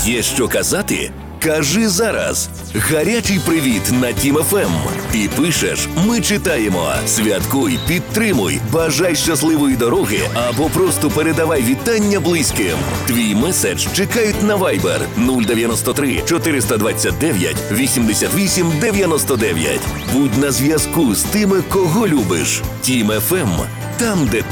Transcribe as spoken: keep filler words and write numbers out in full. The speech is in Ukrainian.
Є що казати? Кажи зараз. Гарячий привіт на Тім еф ем. І пишеш, ми читаємо. Святкуй, підтримуй, бажай щасливої дороги або просто передавай вітання близьким. Твій меседж чекають на Viber нуль дев'яносто три чотириста двадцять дев'ять вісімдесят вісім дев'яносто дев'ять. Будь на зв'язку з тими, кого любиш. Тім еф ем. Там, де